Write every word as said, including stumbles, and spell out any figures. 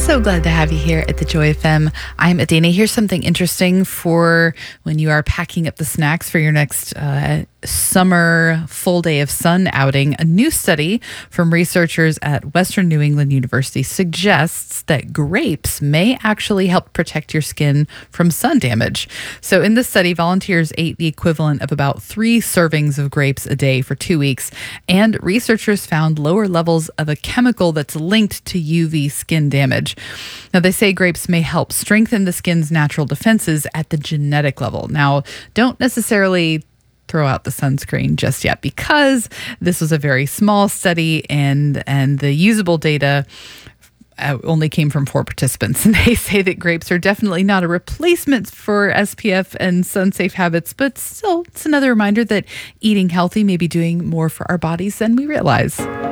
So glad to have you here at the Joy F M. I'm Adina. Here's something interesting for when you are packing up the snacks for your next uh, summer full day of sun outing. A new study from researchers at Western New England University suggests that grapes may actually help protect your skin from sun damage. So in this study, volunteers ate the equivalent of about three servings of grapes a day for two weeks, and researchers found lower levels of a chemical that's linked to U V skin damage. Now, they say grapes may help strengthen the skin's natural defenses at the genetic level. Now, don't necessarily throw out the sunscreen just yet, because this was a very small study and and the usable data uh, only came from four participants. And they say that grapes are definitely not a replacement for S P F and sun-safe habits, but still, it's another reminder that eating healthy may be doing more for our bodies than we realize.